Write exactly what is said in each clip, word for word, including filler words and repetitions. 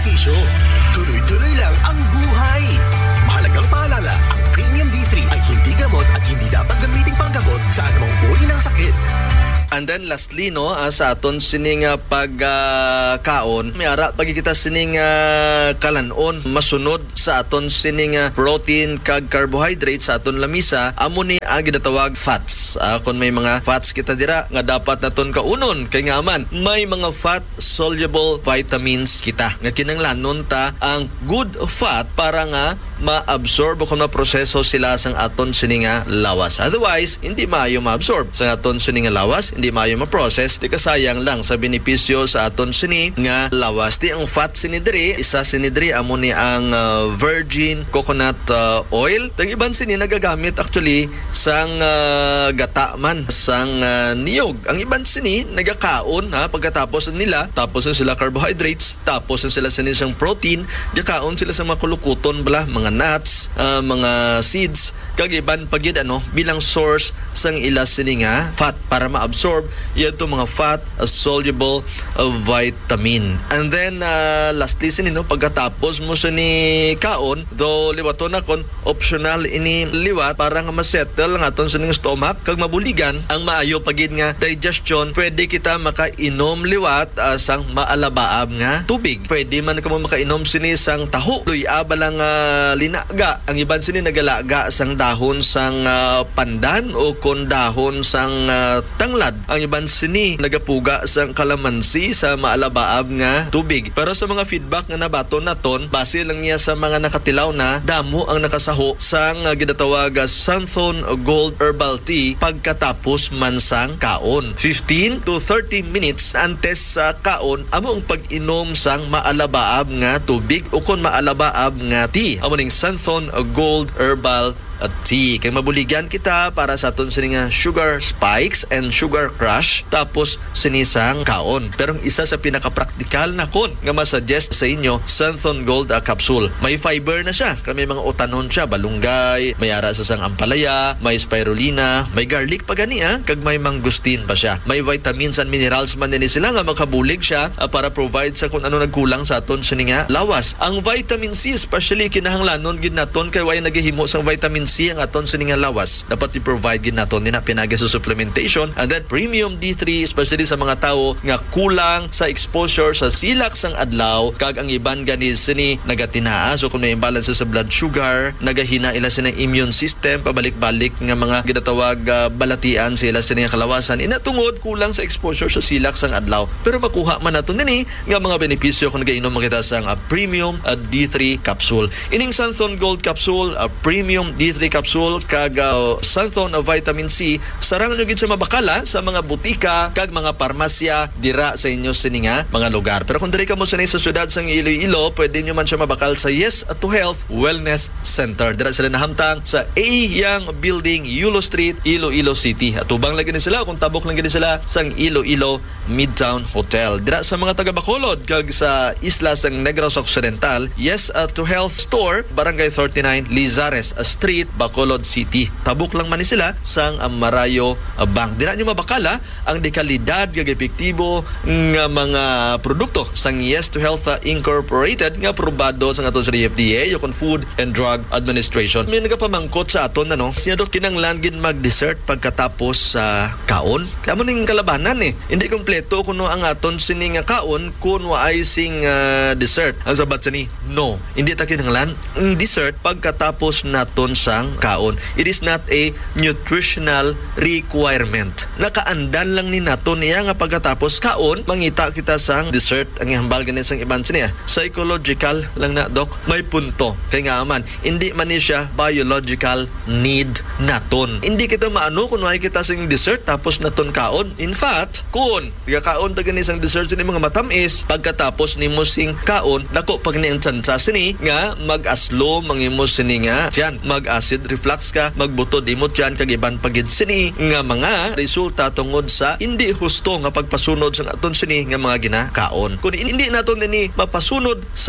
ehersisyo. Tuloy-tuloy lang ang buhay. Mahalagang paalala, ang Premium D three ay hindi gamot at hindi dapat gamiting panggamot sa anumang uri ng sakit. And then lastly no, uh, sa aton sining uh, pagkaon, uh, may ara pagkikita sining uh, kalanon masunod sa aton sining uh, protein kag carbohydrate sa aton lamisa, amo ni ang ginatawag fats. Uh, kung may mga fats kita dira nga dapat naton kaunon kay nga man may mga fat soluble vitamins kita nga kinahanglanon ta ang good fat para nga ma-absorb o kung ma-proseso sila sang aton sining uh, lawas. Otherwise, hindi maayo ma-absorb sa aton sining lawas, hindi maayo ma-process, di kasayang lang sa benepisyo sa aton sini nga lawas. Di ang fat sinidri, isa sinidri amo ni ang uh, virgin coconut uh, oil. Tang iban sini nagagamit actually sang uh, gata man sang uh, niyog. Ang iban sini nagakaon ha pagkatapos nila, tapos na sila carbohydrates, tapos na sila sini sang protein, gakaon sila sa mga kulukuton bala, mga nuts, uh, mga seeds, kag iban pagid ano bilang source sang ila sini nga fat para ma-absorb yan to mga fat uh, soluble uh, vitamin. And then uh, lastly sini no pagkatapos mo sa ni kaon do liwaton na kon optional ini liwat para nga ma-settle nga aton sa ning stomach kag mabuligan ang maayo pagid nga digestion. Pwede kita makainom liwat uh, sang maalabaab nga tubig. Pwede man kamo makainom sini sang taho. Luy-aba lang uh, linaga. Ang iban sini nagalaga sang dahon sang uh, pandan o kon dahon sang uh, tanglad. Ang iban sini nagapuga sang kalamansi sa maalabaab nga tubig. Pero sa mga feedback nga nabaton naton, base lang niya sa mga nakatilaw na damo ang nakasaho sang uh, ginatawag uh, Santhon Gold Herbal Tea pagkatapos man sang kaon. fifteen to thirty minutes antes sa kaon amo ang pag-inom sang maalabaab nga tubig o kon maalabaab nga tea. Amo ning Santhon Gold Herbal at tea. Kaya mabuligan kita para sa aton sini nga sugar spikes and sugar crush tapos sinisang kaon. Pero isa sa pinaka-praktikal na kon nga masuggest sa inyo, Santhon Gold uh, capsule. May fiber na siya. Kami mga utanon siya, balunggay, may ara sa sang ampalaya, may spirulina, may garlic pa gani ah, kag may mangustin pa siya. May vitamins and minerals man din sila nga makabulig siya uh, para provide sa kung ano nagkulang sa aton sini nga lawas. Ang vitamin C especially kinahanglanon gid naton kay way nagahimo sang vitamin C ang aton sa nga lawas. Dapat i-provide gid naton nina pinagi sa supplementation. And then Premium D three especially sa mga tao nga kulang sa exposure sa silak sang adlaw kag ang iban gani sini nagatinaa so kung may imbalance sa blood sugar, nagahina ila sa immune system, pabalik-balik nga mga ginatawag uh, balatian sila sa nga kalawasan inatungod kulang sa exposure sa silak sang adlaw. Pero makuha man naton nini nga mga benepisyo kung nagainom kita sang uh, Premium uh, D three capsule. Ining Santhon Gold capsule, uh, Premium D three capsule kag uh, Santhon uh, vitamin C sarang nyo gid sa mabakala sa mga butika kag mga parmasya dira sa inyo sininga mga lugar. Pero kung diri ka mo sa syudad sang Iloilo, pwede nyo man siya mabakal sa Yes to Health Wellness Center. Dira sila nahamtang sa A Yang Building, Yulo Street, Iloilo City. At ubang lagi ni sila kung tabok lang gid sila sang Iloilo Midtown Hotel. Dira sa mga taga Bacolod kag sa isla sang Negros Occidental, Yes uh, to Health Store, Barangay thirty-nine Lizares Street, Bacolod City. Tabuk lang man ni sila sang uh, Marayo uh, Bank. Dira nyo mabakala ang dekalidad kag epektibo nga mga produkto sang Yes to Health uh, Incorporated nga aprobado sa aton sa F D A, yung Food and Drug Administration. May nagapamangkot sa aton ano, siya do kinanglan gid mag-dessert pagkatapos sa uh, kaon. Kamo ning kalabanan eh. Hindi kompleto kuno ang aton sining uh, kaon kun waay sing uh, dessert. Ang sabat sa ni, no. Hindi ta kinanglan ang dessert pagkatapos naton sang kaon. It is not a nutritional requirement. Nakaandan lang ni naton niya nga pagkatapos kaon mangita kita sang dessert. Ang ihambal ganin sang iban siya psychological lang na dok. May punto kay nga man hindi man ni siya biological need naton. Hindi kita maano kung why kita sang dessert tapos naton kaon. In fact, kun kaon ta gani sang dessert sini mga matamis pagkatapos nimo sing kaon dako pag ni ang tsansa sini nga mag-aslo mangimo sini nga diyan mag-acid reflux ka magbutod imot diyan kag iban pagid sini nga mga resulta tungod sa hindi husto nga pagpasunod sang aton sini nga mga ginakaon. Kun hindi naton ni mapasunod sang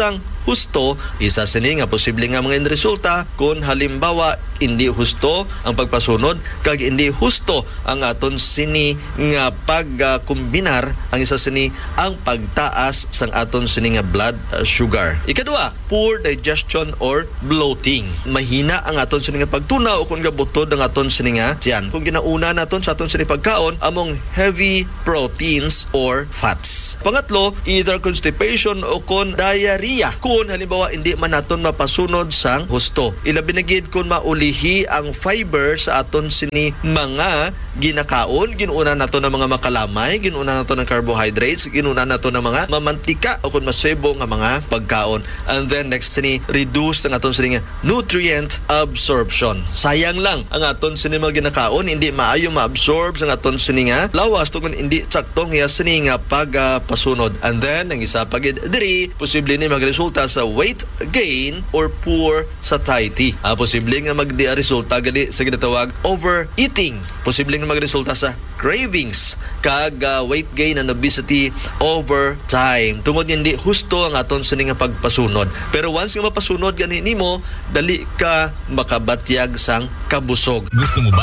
husto, isa sini nga posible nga mga resulta kung halimbawa hindi husto ang pagpasunod kag hindi husto ang aton sini nga pagkombinar ang isa sini ang pagtaas sang aton sini nga blood uh, sugar. Ikaduha, poor digestion or bloating. Mahina ang aton sini nga pagtunaw o kung gabutod ang aton sini nga tiyan. Kung ginauna naton sa aton sini pagkaon among heavy proteins or fats. Pangatlo, either constipation o kon diarrhea. Kung halimbawa hindi man naton mapasunod sang husto. Ilabi na gid kung maulihi ang fiber sa aton sini mga ginakaon, ginuuna nato ng mga makalamay, ginuuna nato ng carbohydrates, ginuuna nato ng mga mamantika o kung masebo nga mga pagkaon. And then next sini reduce ang aton sini nga nutrient absorption. Sayang lang ang aton sini mga ginakaon hindi maayo ma-absorb sa aton sini nga lawas tungod hindi saktong iya sini nga pagpasunod. And then ang isa pa gid diri posible ni magresulta sa weight gain or poor satiety. Ah, posible nga magdi-resulta gadi sa ginatawag overeating. Posible nga magresulta sa cravings kag uh, weight gain and obesity over time. Tungod hindi husto ang aton sini nga pagpasunod. Pero once nga mapasunod gani nimo, dali ka makabatyag sang kabusog. Gusto mo ba